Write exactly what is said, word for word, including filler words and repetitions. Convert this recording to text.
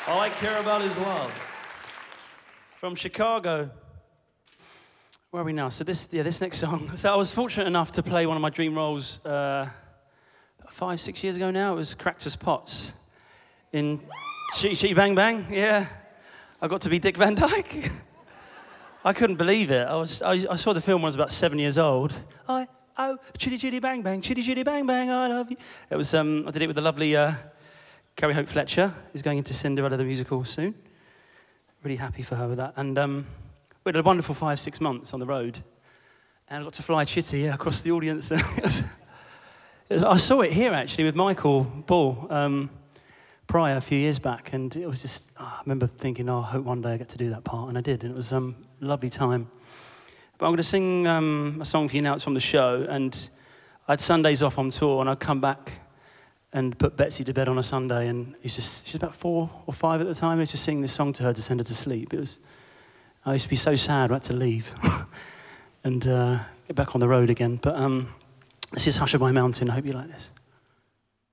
I Care About His Love. From Chicago. Where are we now? So this, yeah, this next song. So I was fortunate enough to play one of my dream roles uh, five, six years ago now. It was Cactus Potts in Chitty Chitty Bang Bang. Yeah, I got to be Dick Van Dyke. I couldn't believe it. I was, I, I saw the film when I was about seven years old. I, oh, Chitty Chitty Bang Bang, Chitty Chitty Bang Bang, I love you. It was, um, I did it with the lovely uh, Carrie Hope Fletcher, who's going into Cinderella the musical soon. Really happy for her with that. And um, we had a wonderful five, six months on the road. And I got to fly Chitty yeah, across the audience. it was, it was, I saw it here, actually, with Michael Ball um, prior a few years back. And it was just, oh, I remember thinking, oh, I hope one day I get to do that part. And I did. And it was um, a lovely time. But I'm going to sing um, a song for you now. It's from the show. And I had Sundays off on tour. And I'd come back and put Betsy to bed on a Sunday, and he's just, she was about four or five at the time. I used to sing this song to her to send her to sleep. It was, I used to be so sad I had to leave and uh, get back on the road again. But um, this is Hush by Mountain. I hope you like this.